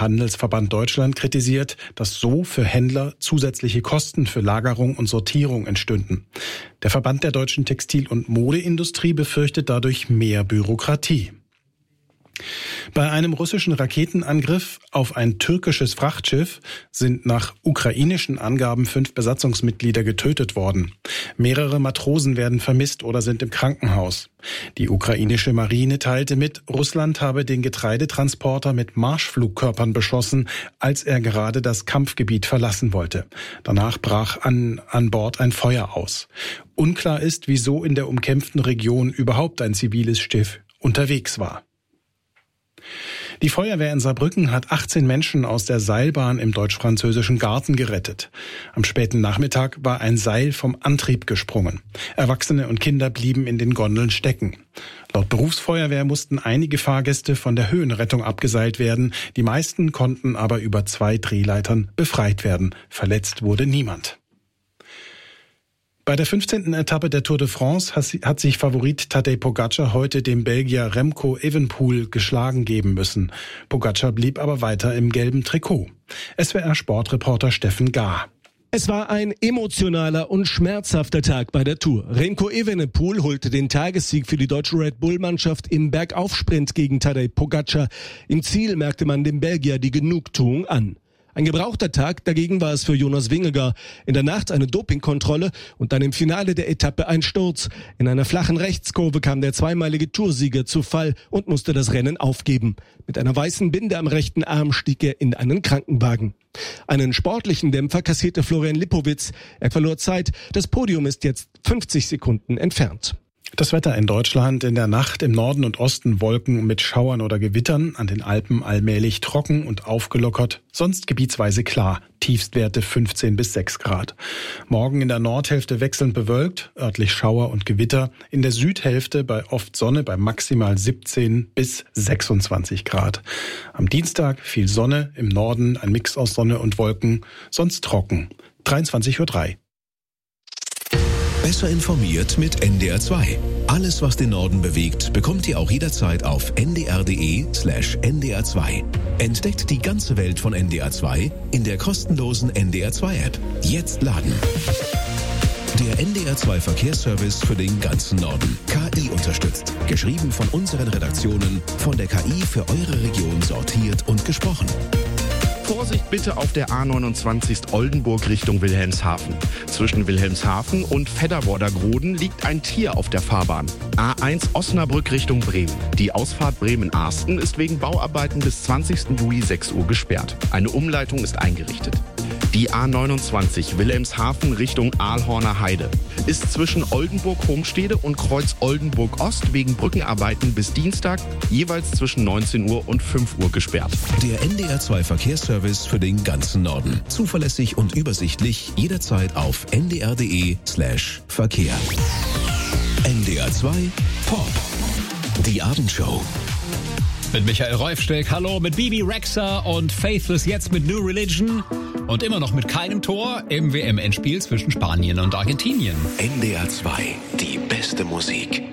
Handelsverband Deutschland kritisiert, dass so für Händler zusätzliche Kosten für Lagerung und Sortierung entstünden. Der Verband der deutschen Textil- und Modeindustrie befürchtet dadurch mehr Bürokratie. Bei einem russischen Raketenangriff auf ein türkisches Frachtschiff sind nach ukrainischen Angaben 5 Besatzungsmitglieder getötet worden. Mehrere Matrosen werden vermisst oder sind im Krankenhaus. Die ukrainische Marine teilte mit, Russland habe den Getreidetransporter mit Marschflugkörpern beschossen, als er gerade das Kampfgebiet verlassen wollte. Danach brach an Bord ein Feuer aus. Unklar ist, wieso in der umkämpften Region überhaupt ein ziviles Schiff unterwegs war. Die Feuerwehr in Saarbrücken hat 18 Menschen aus der Seilbahn im deutsch-französischen Garten gerettet. Am späten Nachmittag war ein Seil vom Antrieb gesprungen. Erwachsene und Kinder blieben in den Gondeln stecken. Laut Berufsfeuerwehr mussten einige Fahrgäste von der Höhenrettung abgeseilt werden. Die meisten konnten aber über 2 Drehleitern befreit werden. Verletzt wurde niemand. Bei der 15. Etappe der Tour de France hat sich Favorit Tadej Pogačar heute dem Belgier Remco Evenepoel geschlagen geben müssen. Pogačar blieb aber weiter im gelben Trikot. SWR-Sportreporter Steffen Gahr. Es war ein emotionaler und schmerzhafter Tag bei der Tour. Remco Evenepoel holte den Tagessieg für die deutsche Red Bull-Mannschaft im Bergaufsprint gegen Tadej Pogačar. Im Ziel merkte man dem Belgier die Genugtuung an. Ein gebrauchter Tag dagegen war es für Jonas Vingegaard. In der Nacht eine Dopingkontrolle und dann im Finale der Etappe ein Sturz. In einer flachen Rechtskurve kam der zweimalige Toursieger zu Fall und musste das Rennen aufgeben. Mit einer weißen Binde am rechten Arm stieg er in einen Krankenwagen. Einen sportlichen Dämpfer kassierte Florian Lipowitz. Er verlor Zeit. Das Podium ist jetzt 50 Sekunden entfernt. Das Wetter in Deutschland: in der Nacht im Norden und Osten Wolken mit Schauern oder Gewittern, an den Alpen allmählich trocken und aufgelockert, sonst gebietsweise klar, Tiefstwerte 15 bis 6 Grad. Morgen in der Nordhälfte wechselnd bewölkt, örtlich Schauer und Gewitter, in der Südhälfte bei oft Sonne bei maximal 17 bis 26 Grad. Am Dienstag viel Sonne, im Norden ein Mix aus Sonne und Wolken, sonst trocken. 23:03 Uhr. Besser informiert mit NDR 2. Alles, was den Norden bewegt, bekommt ihr auch jederzeit auf ndr.de/NDR 2. Entdeckt die ganze Welt von NDR 2 in der kostenlosen NDR 2 App. Jetzt laden. Der NDR 2 Verkehrsservice für den ganzen Norden. KI unterstützt. Geschrieben von unseren Redaktionen, von der KI für eure Region sortiert und gesprochen. Vorsicht bitte auf der A29 Oldenburg Richtung Wilhelmshaven. Zwischen Wilhelmshaven und Vedderworder-Groden liegt ein Tier auf der Fahrbahn. A1 Osnabrück Richtung Bremen. Die Ausfahrt Bremen-Arsten ist wegen Bauarbeiten bis 20. Juli 6 Uhr gesperrt. Eine Umleitung ist eingerichtet. Die A29 Wilhelmshaven Richtung Aalhorner Heide ist zwischen Oldenburg-Homstede und Kreuz Oldenburg-Ost wegen Brückenarbeiten bis Dienstag jeweils zwischen 19 Uhr und 5 Uhr gesperrt. Der NDR 2 Verkehrsservice für den ganzen Norden. Zuverlässig und übersichtlich jederzeit auf ndr.de/Verkehr. NDR 2 Pop. Die Abendshow. Mit Michael Reufsteck, hallo, mit Bibi Rexha und Faithless, jetzt mit New Religion und immer noch mit keinem Tor im WM-Endspiel zwischen Spanien und Argentinien. NDR 2, die beste Musik.